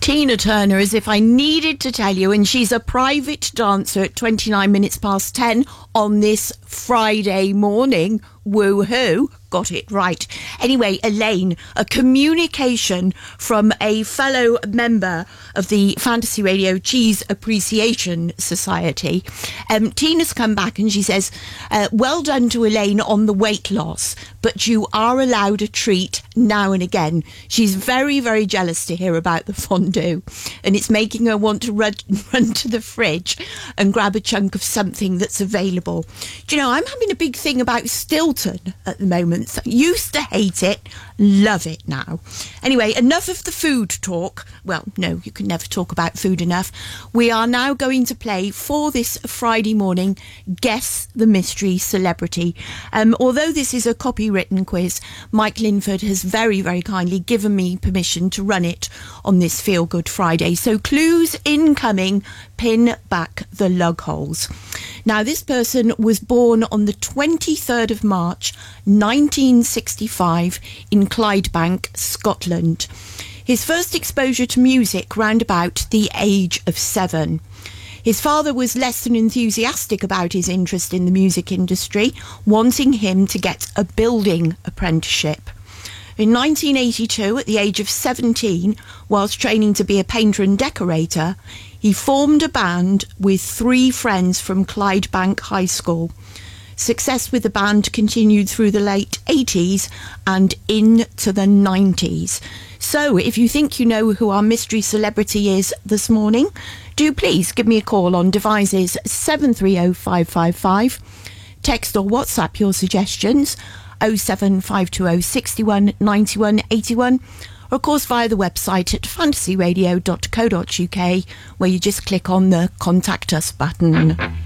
Tina Turner, as if I needed to tell you, and she's a private dancer at 29 minutes past 10 on this Friday morning. Woohoo, got it right. Anyway, Elaine, a communication from a fellow member of the Fantasy Radio Cheese Appreciation Society. Tina's come back and she says, well done to Elaine on the weight loss, but you are allowed a treat now and again. She's very, very jealous to hear about the fondue, and it's making her want to run to the fridge and grab a chunk of something that's available. Do you know, I'm having a big thing about Stilton at the moment. So, used to hate it, love it now. Anyway, enough of the food talk. Well, no, you can never talk about food enough. We are now going to play for this Friday morning, Guess the Mystery Celebrity. Although this is a copywritten quiz, Mike Linford has very, very kindly given me permission to run it on this Feel Good Friday. So clues incoming, pin back the lug holes. Now, this person was born on the 23rd of March, 1965 in Clydebank, Scotland. His first exposure to music round about the age of 7. His father was less than enthusiastic about his interest in the music industry, wanting him to get a building apprenticeship. In 1982, at the age of 17, whilst training to be a painter and decorator, he formed a band with 3 friends from Clydebank High School. Success with the band continued through the late 80s and into the 90s. So, if you think you know who our mystery celebrity is this morning, do please give me a call on devices 730555. Text or WhatsApp your suggestions 07520 61 91 81, or of course via the website at fantasyradio.co.uk, where you just click on the Contact Us button.